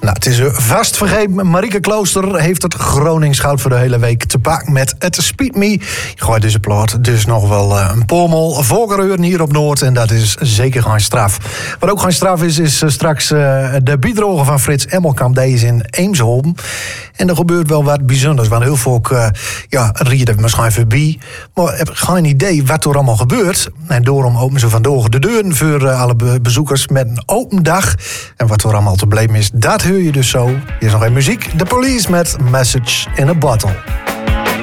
Nou, het is vast vergeten. Marieke Klooster heeft het Gronings goud voor de hele week te pakken met het Speed Me. Je gooit deze plaat dus nog wel een pommel voorkeuren hier op Noord. En dat is zeker geen straf. Wat ook geen straf is straks de biedrogen van Frits Emmelkamp. Deze in Eemsholm. En er gebeurt wel wat bijzonders. Want heel veel rieden we misschien voorbij. Maar heb geen idee wat er allemaal gebeurt. En daarom openen ze vandaag de deuren voor alle bezoekers met een open dag. En wat er allemaal te beleven is, dat hoor je dus zo. Hier is nog even muziek. The Police met Message in a Bottle.